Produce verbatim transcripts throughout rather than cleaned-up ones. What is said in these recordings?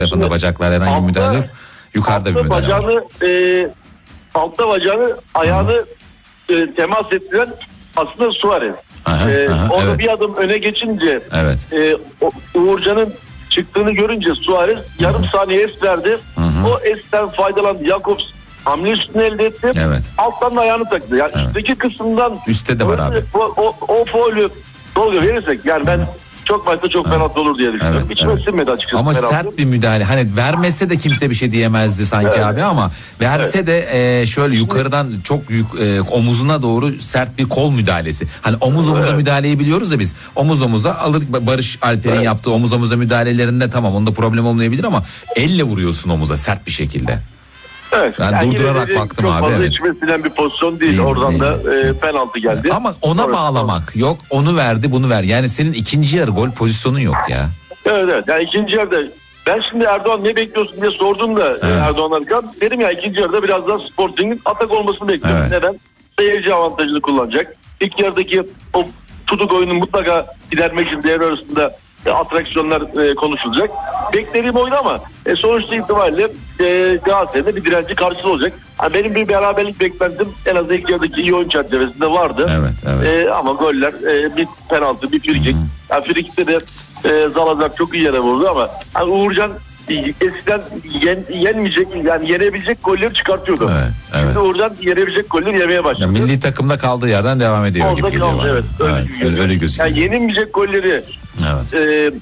tarafında bacaklar herhangi bir müdahale yok. Yukarıda bir müdahale bacağını, var. E, altta bacağını ayağını e, temas ettiren aslında Suarez. Aha, e, aha, orada evet. bir adım öne geçince Evet. e, Uğurcan'ın çıktığını görünce Suarez yarım saniye es verdi. Hı-hı. O esten faydalandı. Jakobs hamle üstünü elde etti. Evet. Alttan da ayağını taktı. Yani Evet. üstteki kısımdan üstte de var abi. O, o, o faulü Tolga verirsek yani ben çok başta çok evet. penaltı olur diye düşünüyorum. Evet, İçime evet. sinmedi açıkçası. Ama penaltı. sert bir müdahale. Hani vermese de kimse bir şey diyemezdi sanki evet. abi ama verse evet. de e, şöyle yukarıdan çok yük, e, omuzuna doğru sert bir kol müdahalesi. Hani omuz omuza evet. müdahaleyi biliyoruz da biz. Omuz omuza alır Barış Alper'in evet. yaptığı omuz omuza müdahalelerinde tamam onda problem olmayabilir ama elle vuruyorsun omuza sert bir şekilde. Evet. Ben yani durdurarak baktım abi. Çok fazla evet. içime sinen bir pozisyon değil. değil Oradan değil. da e, penaltı geldi. Ama ona Orası bağlamak yok. Onu verdi bunu ver. Yani senin ikinci yarı gol pozisyonun yok ya. Evet evet. Yani ikinci yarıda ben şimdi Erdoğan ne bekliyorsun diye sordum da evet. Erdoğan Arkan. Dedim ya ikinci yarıda biraz daha Sporting'in atak olmasını bekliyorum. Evet. Neden? Seyirci avantajını kullanacak. İlk yarıdaki o tutuk oyunu mutlaka gidermek için devre arasında e, atraksiyonlar e, konuşulacak. Beklediğim oydu ama e, sonuçta itibariyle e, Galatasaray'da bir direnci karşılığı olacak. Yani benim bir beraberlik beklentim en az ilk yarıdaki iyi oyun çerçevesinde vardı. Evet, evet. E, ama goller e, bir penaltı, bir frikik. Yani frikikte de e, Zalazar çok iyi yere vurdu ama yani Uğurcan eskiden yen, yenmeyecek yani yenebilecek golleri çıkartıyordu. Evet, evet. Şimdi Uğurcan yenebilecek golleri yemeye başladı. Ya milli takımda kaldığı yerden devam ediyor Orada gibi geliyor. kaldı, evet. Öyle, evet, öyle, öyle gözüküyor. Yani yenilmeyecek golleri evet.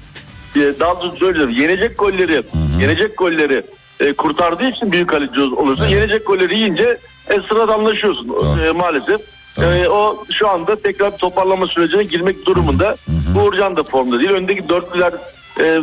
e, daha doğrusu söylüyorum yenecek golleri Hı-hı. yenecek golleri e, kurtardığı için büyük kaleci olursa evet. yenecek golleri yiyince e, sıradanlaşıyorsun e, maalesef. Evet. E, o şu anda tekrar toparlama sürecine girmek durumunda. Hı-hı. Uğurcan da formda değil. Öndeki dörtlüler e,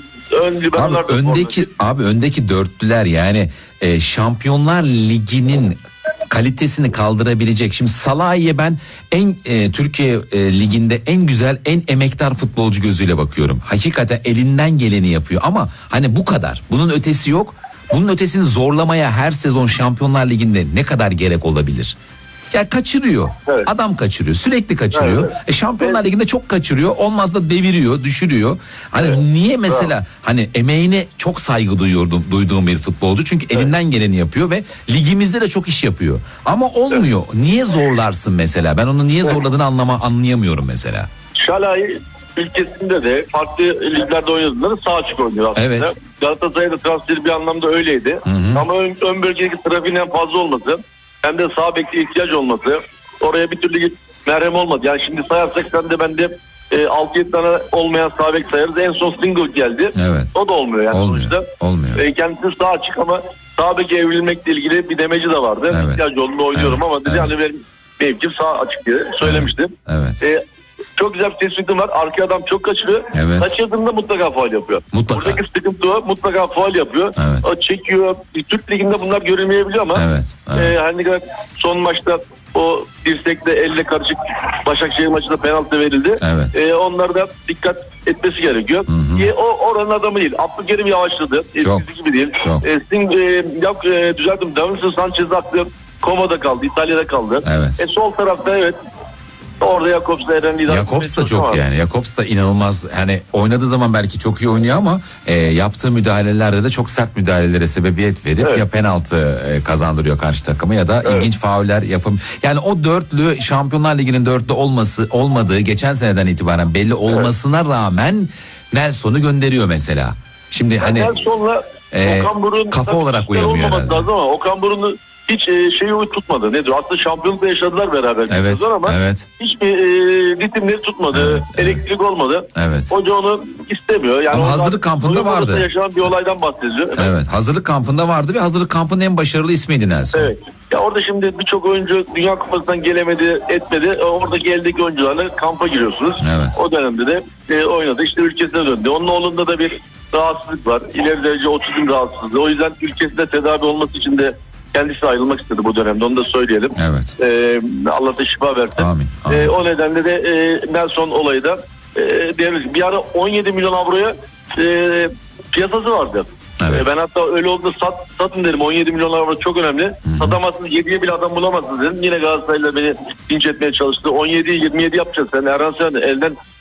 ön liberaller abi öndeki abi öndeki dörtlüler yani e, Şampiyonlar Ligi'nin kalitesini kaldırabilecek. Şimdi Salah'ya ben en e, Türkiye e, liginde en güzel, en emektar futbolcu gözüyle bakıyorum. Hakikaten elinden geleni yapıyor ama hani bu kadar. Bunun ötesi yok. Bunun ötesini zorlamaya her sezon Şampiyonlar Ligi'nde ne kadar gerek olabilir? Ya kaçırıyor. Evet. Adam kaçırıyor. Sürekli kaçırıyor. Evet. E Şampiyonlar evet. Ligi'nde çok kaçırıyor. Olmaz da deviriyor, düşürüyor. Hani evet. niye mesela evet. hani emeğine çok saygı duyuyordum, duyduğum bir futbolcu. Çünkü evet. elinden geleni yapıyor ve ligimizde de çok iş yapıyor. Ama olmuyor. Evet. Niye zorlarsın mesela? Ben onu niye zorladığını anlama anlayamıyorum mesela. Şalay ülkesinde de farklı liglerde oynadığında sağ açık oynuyor aslında. Evet. Galatasaray'da transferi bir anlamda öyleydi. Hı hı. Ama ön, ön bölgedeki trafiğin en fazla olması hem de sağ bekle ihtiyaç olması oraya bir türlü merhem olmadı. Yani şimdi sayarsak sen de ben de e, altı yedi tane olmayan sağ bek sayarız. En son single geldi. Evet. O da olmuyor yani olmuyor. sonuçta. Olmuyor. E, kendisi sağ açık ama sağ beke evrilmekle ilgili bir demeci de vardı. Evet. İhtiyacı olduğunu oynuyorum evet. ama dedi evet. hani benim mevkim sağ açık diye söylemiştim. Evet. evet. E, çok güzel bir tespitim var. Arkaya adam çok kaçırıyor. Evet. Kaçırdığında mutlaka faul yapıyor. Mutlaka. Buradaki sıkıntı o. Mutlaka faul yapıyor. Evet. O çekiyor. Türk Ligi'nde bunlar görülmeyebiliyor ama evet. Evet. E, her ne kadar son maçta o dirsekle elle karışık Başakşehir maçında penaltı verildi. Evet. E, onlara da dikkat etmesi gerekiyor. Hı hı. E, o oranın adamı değil. Abdülkerim yavaşladı. Eskisi gibi değil. E, Sting, e, yap, e, düzelttim. Davinson Sanchez aklı komada kaldı. İtalya'da kaldı. Evet. E, sol tarafta evet. Orada Jakobs da Eren Lider. Jakobs da çok yani. Jakobs da inanılmaz. Hani oynadığı zaman belki çok iyi oynuyor ama e, yaptığı müdahalelerde de çok sert müdahalelere sebebiyet verip evet. ya penaltı e, kazandırıyor karşı takımı ya da evet. ilginç fauller yapım. Yani o dörtlü Şampiyonlar Ligi'nin dörtlü olması olmadığı geçen seneden itibaren belli olmasına evet. rağmen Nelson'u gönderiyor mesela. Şimdi yani hani Nelson'la e, Okan Buruk'un kafa olarak uyamıyor herhalde. Lazım ama Okan Buruk'un hiç e, şeyi tutmadı. Nedir? Aslında şampiyonlukta yaşadılar beraber. Evet, ama evet. hiçbir e, ritimleri tutmadı. Evet, elektrik evet. olmadı. Evet. Hoca onu istemiyor. Yani ama hazırlık kampında vardı. Yaşanan bir olaydan bahsediyor. Evet. evet. Hazırlık kampında vardı ve hazırlık kampının en başarılı ismiydi Nelson. Evet. Ya orada şimdi birçok oyuncu Dünya Kupası'ndan gelemedi, etmedi. Oradaki eldeki oyuncularla kampa giriyorsunuz. Evet. O dönemde de e, oynadı. İşte ülkesine döndü. Onun oğlunda da bir rahatsızlık var. İleri derece otizm rahatsızlığı. O yüzden ülkesinde tedavi olması için de kendisi ayrılmak istedi bu dönemde, onu da söyleyelim. Evet. Ee, Allah da şifa versin. Amin. Amin. Ee, o nedenle de e, Nelson olayı da e, devlet, bir ara on yedi milyon avroya e, piyasası vardı. Evet. E, ben hatta öyle oldu sat, satın dedim, on yedi milyon avro çok önemli. Hı-hı. Satamazsınız, yediye bile adam bulamazsınız dedim. Yine Galatasaray'la beni dinç etmeye çalıştı. on yedi yirmi yedi yapacağız. Sen Erhan sen elden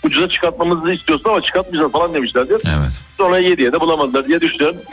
ucuza çıkartmamızı istiyorsun ama çıkartmayacağız falan demişlerdi. Evet. Sonra yediye de bulamadılar diye düşünüyorum.